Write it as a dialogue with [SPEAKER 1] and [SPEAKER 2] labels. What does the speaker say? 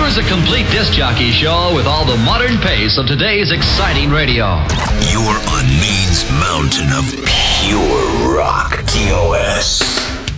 [SPEAKER 1] Here's a complete disc jockey show with all the modern pace of today's exciting radio.
[SPEAKER 2] You're on Maine's mountain of